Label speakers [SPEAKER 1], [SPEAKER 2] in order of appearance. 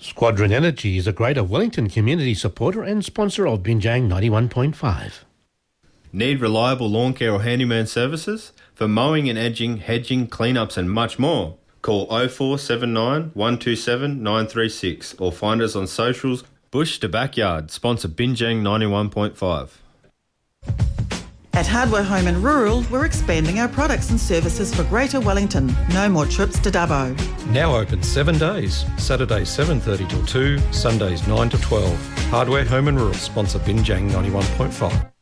[SPEAKER 1] Squadron Energy is a Greater Wellington community supporter and sponsor of Binjang 91.5.
[SPEAKER 2] Need reliable lawn care or handyman services? For mowing and edging, hedging, cleanups and much more. Call 0479 127 936 or find us on socials. Bush to Backyard, sponsor Binjang 91.5.
[SPEAKER 3] At Hardware Home and Rural, we're expanding our products and services for Greater Wellington. No more trips to Dubbo.
[SPEAKER 4] Now open 7 days. Saturdays 7:30 till 2, Sundays 9 to 12. Hardware Home and Rural, sponsor Binjang 91.5.